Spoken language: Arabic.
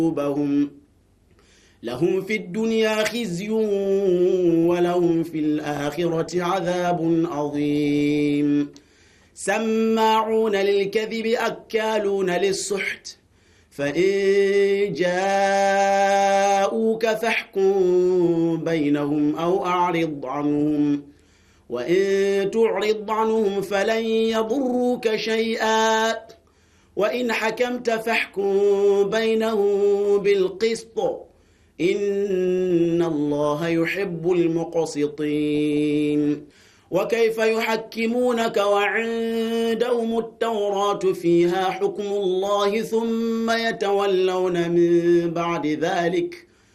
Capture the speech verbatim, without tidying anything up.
قلوبهم لهم في الدنيا خزي ولهم في الآخرة عذاب عظيم سماعون للكذب أكالون للسحت فإن جاءوك فاحكم بينهم أو أعرض عنهم وإن تعرض عنهم فلن يضروك شيئا وإن حكمت فاحكم بينهم بالقسط إن الله يحب المقسطين وكيف يحكمونك وعندهم التوراة فيها حكم الله ثم يتولون من بعد ذلك